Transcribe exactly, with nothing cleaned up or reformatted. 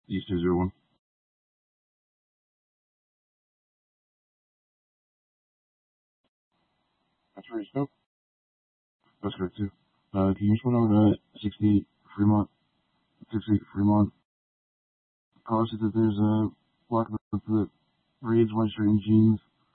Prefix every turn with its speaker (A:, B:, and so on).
A: East two zero one. That's right, Scope. That's correct too. Uh, can you just put out uh, sixty Fremont, sixty Fremont? Call us that there's a block of the Raids, white shirt, and jeans.